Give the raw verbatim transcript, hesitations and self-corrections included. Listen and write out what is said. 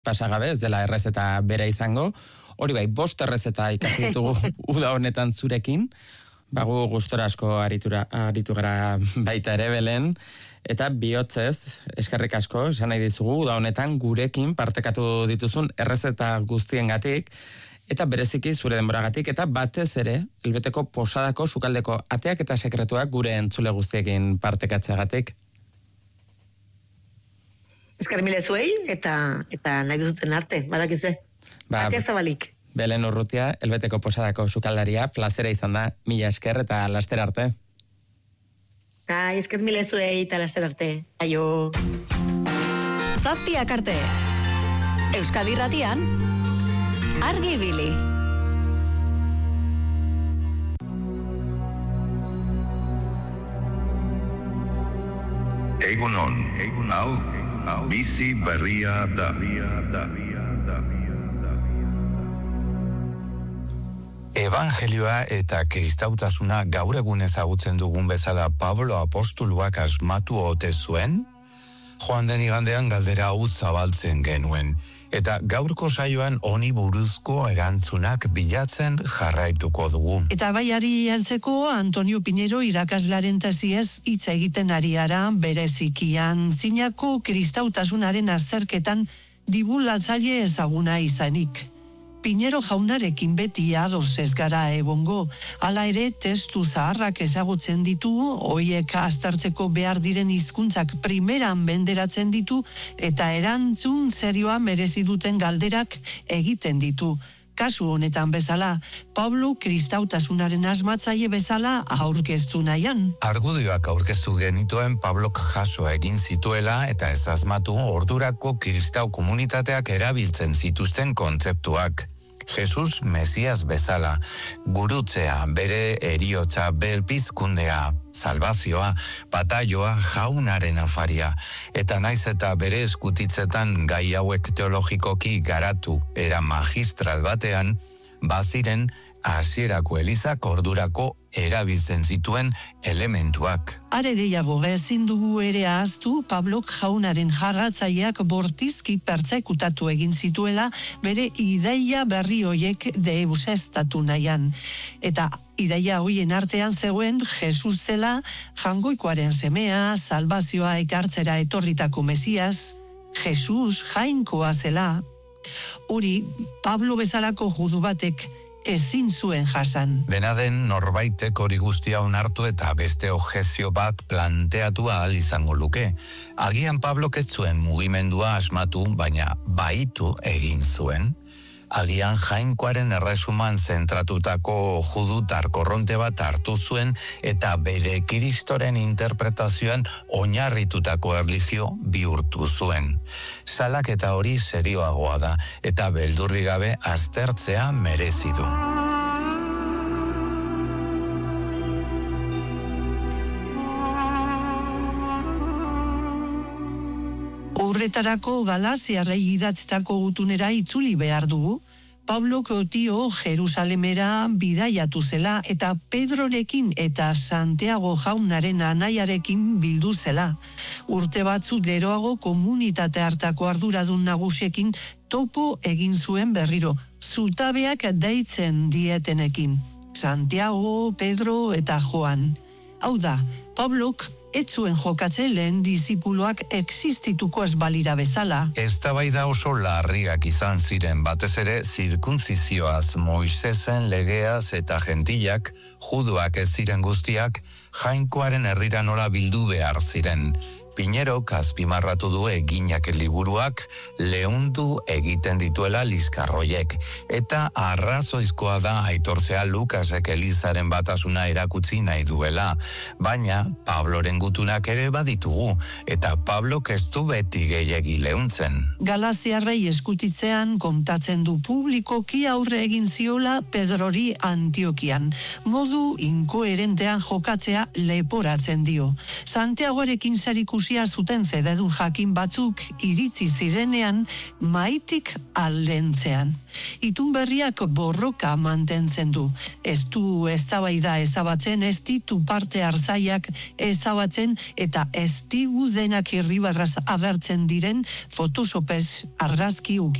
pasagabe, ez dela errezeta bera izango. Hori bai, bost errezeta ikasi ditugu uda honetan zurekin, bagu gustora asko aritura, aritu gara baita ere Belen, eta bihotzez, eskerrik asko, esan nahi dizugu, uda honetan gurekin partekatu dituzun errezeta guztiengatik, eta bereziki zure denboragatik, eta batez ere, Elbeteko Posadako sukaldeko ateak eta sekretuak gure entzule guztiekin partekatzeagatik. Eskar mila zuei, eta, eta nahi duzuten arte, badakizue. Ba, atea zabalik. Belen Urrutia, Elbeteko Posadako sukaldaria, plazera izan da, mila esker eta laster arte. Ai, esker mila zuei eta laster arte. Aio. Zazpiak arte. Euskadi Irratian, Argi Ibili. Egunon, hau, bizi berria da. Evangelioa eta kristautasuna gaur egun ezagutzen dugun bezala Pablo apostuluak asmatu ote zuen? Joan den igandean galdera hau zabaltzen genuen, eta gaurko saioan honi buruzko erantzunak bilatzen jarraituko dugu. Eta baiari heltzeko Antonio Pinero irakaslaren tesiez hitz egiten ari ara, berezikian zinako kristautasunaren azterketan dibulatzaile ezaguna izanik. Pinero jaunarekin beti ados ez gara egongo, hala ere testu zaharrak ezagutzen ditu, hoiek aztertzeko behar diren hizkuntzak primeran benderatzen ditu, eta erantzun serioa merezi duten galderak egiten ditu. Kasu honetan bezala, Pablo kristautasunaren asmatzaile bezala aurkeztu nahian. Argudioak aurkeztu genituen Pablok jaso egin zituela eta ez asmatu ordurako kristau komunitateak erabiltzen zituzten kontzeptuak. Jesus Mesias bezala, gurutzea, bere eriotza, belpizkundea, salvazioa, bataioa, jaunaren afaria, eta naiz eta bere eskutitzetan gai hauek teologikoki garatu era magistral batean, baziren hasierako elizak ordurako erabiltzen zituen elementuak. Are gehiago, ezin dugu ere ahaztu Pablok jaunaren jarratzaileak bortizki pertsekutatu egin zituela bere ideia berri hoiek deuseztatu nahian. Eta ideia hoien artean zegoen Jesus zela, jangoikoaren semea, salvazioa ekartzera etorritako Mesias, Jesus jainkoa zela. Hori, Pablo bezalako judu batek ezin zuen jasan. Dena den norbaitek hori guztia onartu eta beste objezio bat planteatu ahal izango luke. Agian Pablok ez zuen mugimendua asmatu, baina baitu egin zuen. Agian jainkoaren erresuman zentratutako judutar korronte bat hartu zuen eta bere Kristoren interpretazioan oinarritutako erlijio bihurtu zuen. Salaketa hori serioagoa da eta beldurri gabe aztertzea merezi du. Horretarako Galaziarrei idatzitako gutunera itzuli behar dugu. Pablo Kotio Jerusalemera bidaiatu zela eta Pedrorekin eta Santiago jaunaren anaiarekin bildu zela. Urte batzu geroago komunitate hartako arduradun nagusiekin topo egin zuen berriro, zutabeak deitzen dietenekin. Santiago, Pedro eta Joan. Hau da, Pablok ez zuen jokatzen lehen dizipuloak existituko ez balira bezala. Eztabaida oso larriak izan ziren, batez ere zirkunzizioaz, Moisesen legeaz eta gentilak, juduak ez ziren guztiak, jainkoaren herrira nola bildu behar ziren. Pinerok azpimarratu du eginak liburuak leundu egiten dituela liskarroiek, eta arrazoizkoa da aitortzea Lukasek Elizaren batasuna erakutsi nahi duela, baina Pabloren gutunak ere baditugu, eta Pablok ez du beti gehiegi leuntzen. Galaziarrei eskutitzean kontatzen du publikoki aurre egin ziola Pedrori Antiokian, modu inkoherentean jokatzea leporatzen dio. Santiagoarekin sarikusi nagusia zuten fededun jakin batzuk iritzi zirenean maitik aldentzean. Itun berriak borroka mantentzen du. Ez du eztabaida ezabatzen, ez ditu parte hartzaileak ezabatzen eta ez digu denak irribarraz agertzen diren Photoshopez argazki